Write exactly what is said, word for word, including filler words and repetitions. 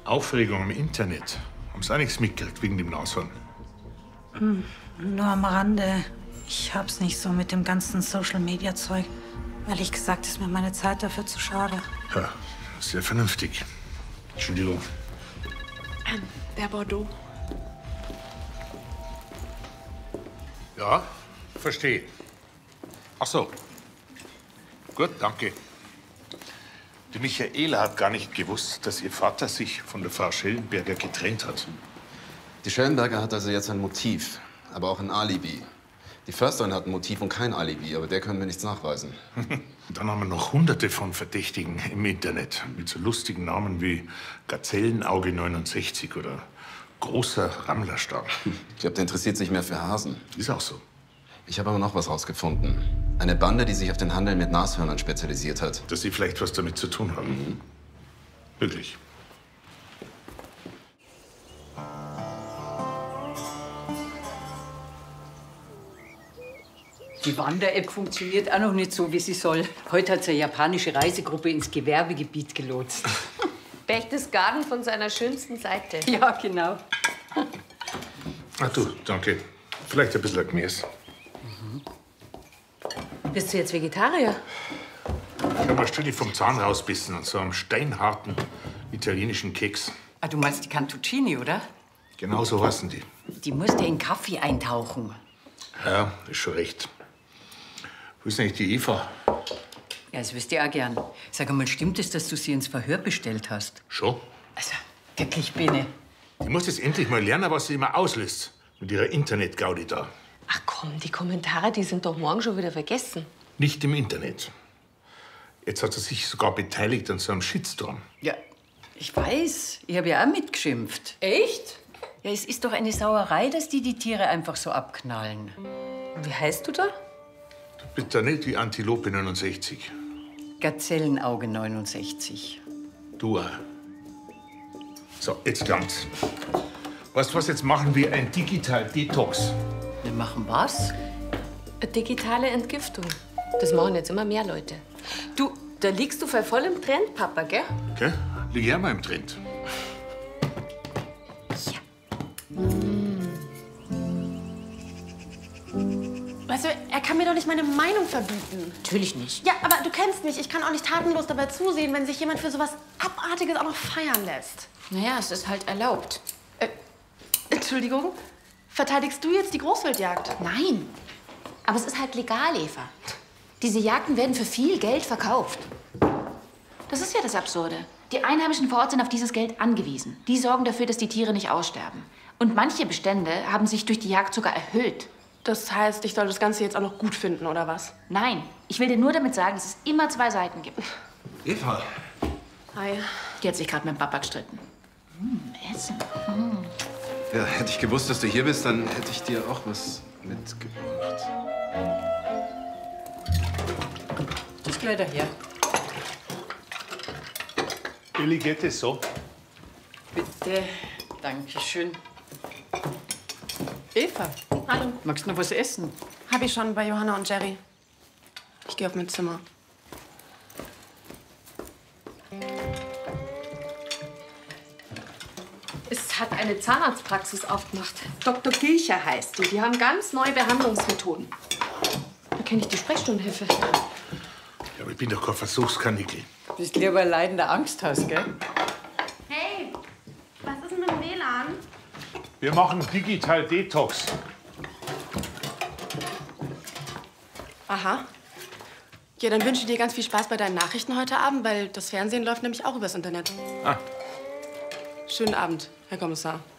Aufregung im Internet. Haben Sie auch nichts mitgekriegt wegen dem Nashorn? Hm, nur am Rande. Ich hab's nicht so mit dem ganzen Social-Media-Zeug. Ehrlich gesagt ist mir meine Zeit dafür zu schade. Ja, sehr vernünftig. Entschuldigung. Ähm, der Bordeaux. Ja, verstehe. Ach so. Gut, danke. Die Michaela hat gar nicht gewusst, dass ihr Vater sich von der Frau Schellenberger getrennt hat. Die Schellenberger hat also jetzt ein Motiv, aber auch ein Alibi. Die Försterin hat ein Motiv und kein Alibi, aber der können wir nichts nachweisen. Dann haben wir noch hunderte von Verdächtigen im Internet mit so lustigen Namen wie Gazellenauge neunundsechzig oder großer Rammlerstab. Ich glaube, der interessiert sich mehr für Hasen. Ist auch so. Ich habe aber noch was rausgefunden. Eine Bande, die sich auf den Handel mit Nashörnern spezialisiert hat. Dass Sie vielleicht was damit zu tun haben. Mhm. Wirklich. Die Wander-App funktioniert auch noch nicht so, wie sie soll. Heute hat sie eine japanische Reisegruppe ins Gewerbegebiet gelotst. Berchtesgaden von seiner schönsten Seite. Ja, genau. Ach du, danke. Vielleicht ein bisschen Gemüse. Mhm. Bist du jetzt Vegetarier? Ich habe eine Stelle vom Zahn rausbissen und so einem steinharten italienischen Keks. Ah, du meinst die Cantuccini, oder? Genau so heißen die. Die musst du in Kaffee eintauchen. Ja, ist schon recht. Wo ist eigentlich die Eva? Ja, das wüsste ich auch gern. Sag einmal, stimmt es, dass du sie ins Verhör bestellt hast? Schon? Also, wirklich, Bene. Die muss jetzt endlich mal lernen, was sie immer auslöst. Mit ihrer Internet-Gaudi da. Ach komm, die Kommentare, die sind doch morgen schon wieder vergessen. Nicht im Internet. Jetzt hat sie sich sogar beteiligt an so einem Shitstorm. Ja, ich weiß. Ich habe ja auch mitgeschimpft. Echt? Ja, es ist doch eine Sauerei, dass die die Tiere einfach so abknallen. Wie heißt du da? Du bist da nicht wie Antilope neunundsechzig. Gazellenauge neunundsechzig. Du auch. So, jetzt langt's. Weißt du was, jetzt machen wir ein Digital-Detox. Wir machen was? Eine digitale Entgiftung. Das machen jetzt immer mehr Leute. Du, da liegst du voll im Trend, Papa, gell? Okay, lieg ja mal im Trend. Weißt du, er kann mir doch nicht meine Meinung verbieten. Natürlich nicht. Ja, aber du kennst mich. Ich kann auch nicht tatenlos dabei zusehen, wenn sich jemand für sowas Abartiges auch noch feiern lässt. Naja, es ist halt erlaubt. Äh, Entschuldigung? Verteidigst du jetzt die Großwildjagd? Nein. Aber es ist halt legal, Eva. Diese Jagden werden für viel Geld verkauft. Das ist ja das Absurde. Die Einheimischen vor Ort sind auf dieses Geld angewiesen. Die sorgen dafür, dass die Tiere nicht aussterben. Und manche Bestände haben sich durch die Jagd sogar erhöht. Das heißt, ich soll das Ganze jetzt auch noch gut finden, oder was? Nein, ich will dir nur damit sagen, dass es immer zwei Seiten gibt. Eva. Hi. Die hat sich gerade mit dem Papa gestritten. Hm, Essen. Hm. Ja, hätte ich gewusst, dass du hier bist, dann hätte ich dir auch was mitgebracht. Das gleich daher. Billy, geht es so? Bitte. Dankeschön. Eva, Hallo. magst du noch was essen? Hab ich schon bei Johanna und Jerry. Ich gehe auf mein Zimmer. Es hat eine Zahnarztpraxis aufgemacht. Doktor Gilcher heißt die. Die haben ganz neue Behandlungsmethoden. Da kenne ich die Sprechstundenhilfe. Ja, aber ich bin doch kein Versuchskanickel. Du bist lieber ein leidender Angsthaus, gell? Hey, was ist denn mit dem W L A N? Wir machen Digital-Detox. Aha. Ja, dann wünsche ich dir ganz viel Spaß bei deinen Nachrichten heute Abend, weil das Fernsehen läuft nämlich auch übers Internet. Ah. Schönen Abend, Herr Kommissar.